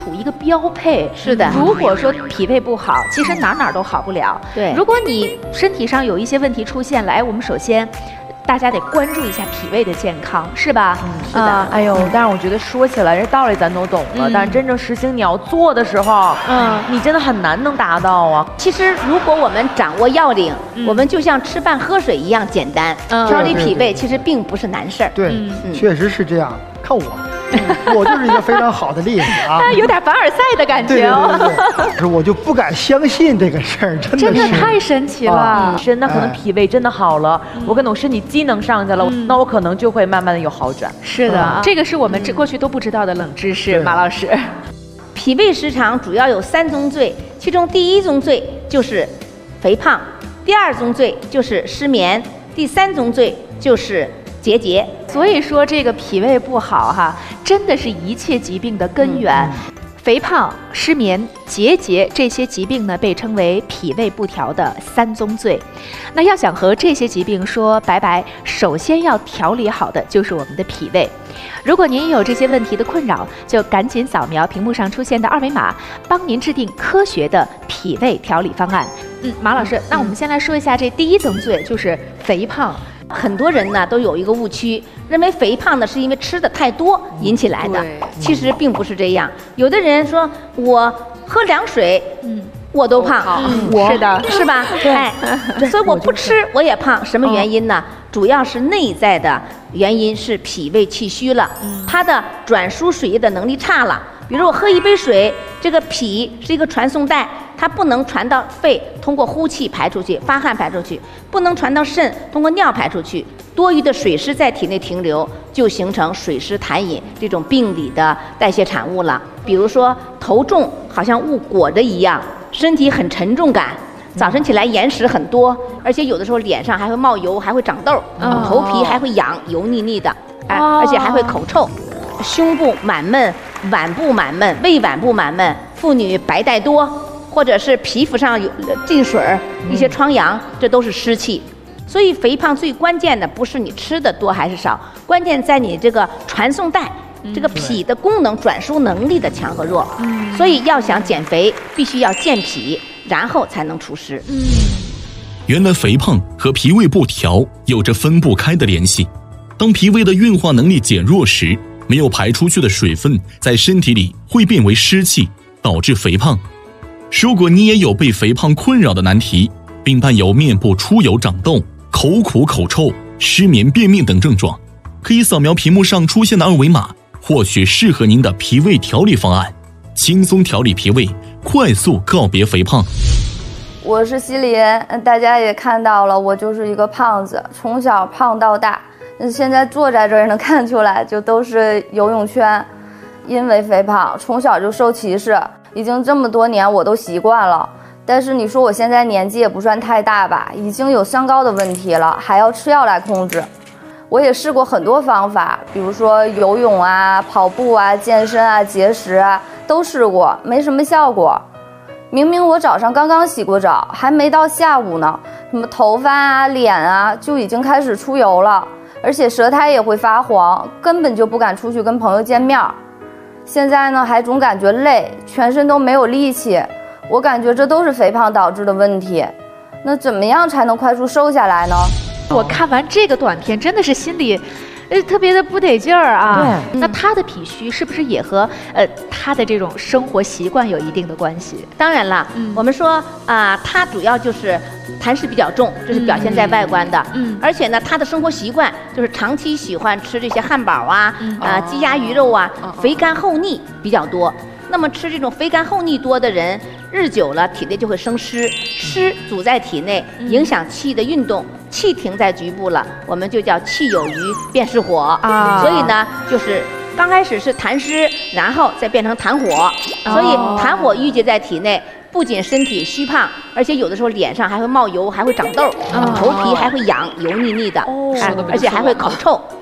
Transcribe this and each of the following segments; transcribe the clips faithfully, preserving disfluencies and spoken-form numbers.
处一个标配。 是的， 如果说脾胃不好，其实哪哪都好不了。 对， 如果你身体上有一些问题出现了，哎，我们首先大家得关注一下脾胃的健康，是吧？ 嗯，是的。 啊、哎呦，但是我觉得说起来这道理咱都懂了，嗯、但是真正实行你要做的时候，嗯，你真的很难能达到啊。 其实如果我们掌握要领，嗯、我们就像吃饭喝水一样简单。嗯、调理脾胃其实并不是难事儿。 对，嗯、确实是这样。看我。我就是一个非常好的例子啊， 有点凡尔赛的感觉哦。 对对对对，我就不敢相信这个事儿，真的真的太神奇了。 啊、是，那可能脾胃真的好了，嗯、我可能身体机能上去了，嗯、那我可能就会慢慢的有好转。 是的，嗯、这个是我们这过去都不知道的冷知识，马老师。 脾胃失常主要有三宗罪，其中第一宗罪就是肥胖，第二宗罪就是失眠，第三宗罪就是结节。 所以说这个脾胃不好哈，真的是一切疾病的根源。嗯、肥胖、失眠、结节这些疾病呢，被称为脾胃不调的三宗罪。那要想和这些疾病说拜拜，首先要调理好的就是我们的脾胃。如果您有这些问题的困扰，就赶紧扫描屏幕上出现的二维码，帮您制定科学的脾胃调理方案。嗯，马老师，那我们先来说一下这第一宗罪，就是肥胖。 很多人呢都有一个误区，认为肥胖呢是因为吃的太多引起来的，其实并不是这样。有的人说我喝凉水，嗯，我都胖， 嗯，我是的， 是吧？对，哎，所以我不吃我也胖，什么原因呢？主要是内在的原因，是脾胃气虚了，它的转输水液的能力差了。比如我喝一杯水，这个脾是一个传送带，它不能传到肺，通过呼气排出去，发汗排出去，不能传到肾，通过尿排出去，多余的水湿在体内停留，就形成水湿痰饮这种病理的代谢产物了。比如说头重，好像物裹着一样，身体很沉重感，早晨起来眼屎很多，而且有的时候脸上还会冒油，还会长痘，哦、头皮还会痒，油腻腻的，哎，哦、而且还会口臭，胸部满闷。脘部满闷，胃脘部满闷，妇女白带多，或者是皮肤上有进水儿，一些疮疡，这都是湿气。所以肥胖最关键的不是你吃的多还是少，关键在你这个传送带，这个脾的功能转输能力的强和弱。所以要想减肥，必须要健脾，然后才能除湿。 原来肥胖和脾胃不调有着分不开的联系。当脾胃的运化能力减弱时，没有排出去的水分在身体里会变为湿气，导致肥胖。如果你也有被肥胖困扰的难题，并伴有面部出油长痘、口苦口臭、失眠便秘等症状，可以扫描屏幕上出现的二维码，获取适合您的脾胃调理方案，轻松调理脾胃，快速告别肥胖。 我是西林，大家也看到了，我就是一个胖子，从小胖到大。现在坐在这儿能看出来，就都是游泳圈。因为肥胖，从小就受歧视，已经这么多年我都习惯了。但是你说我现在年纪也不算太大吧，已经有三高的问题了，还要吃药来控制。我也试过很多方法，比如说游泳啊、跑步啊、健身啊、节食啊，都试过，没什么效果。明明我早上刚刚洗过澡，还没到下午呢，什么头发啊、脸啊就已经开始出油了。而且舌苔也会发黄，根本就不敢出去跟朋友见面。现在呢，还总感觉累，全身都没有力气。我感觉这都是肥胖导致的问题。那怎么样才能快速瘦下来呢？ 我看完这个短片，真的是心里，呃，特别的不得劲儿啊。对，那他的脾虚是不是也和呃他的这种生活习惯有一定的关系？ 当然了，嗯、我们说啊、呃，他主要就是痰湿比较重，这是表现在外观的。嗯，而且呢，他的生活习惯就是长期喜欢吃这些汉堡啊、嗯、啊、鸡鸭鱼肉啊，哦、肥甘厚腻比较多。那么吃这种肥甘厚腻多的人，日久了体内就会生湿，湿阻在体内，影响气的运动，气停在局部了，我们就叫气有余便失火啊。所以呢，就是刚开始是痰湿，然后再变成痰火，所以痰火郁结在体内。不仅身体虚胖，而且有的时候脸上还会冒油，还会长痘，头皮还会痒，油腻腻的，而且还会口臭啊。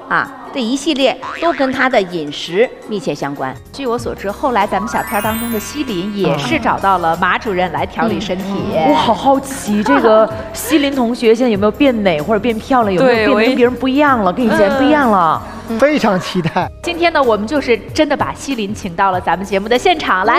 这一系列都跟他的饮食密切相关。 据我所知，后来咱们小片当中的西林也是找到了马主任来调理身体。 我好好奇，这个西林同学现在有没有变美或者变漂亮？有没有变得跟别人不一样了？跟以前不一样了？ 非常期待。 今天呢，我们就是真的把西林请到了咱们节目的现场来。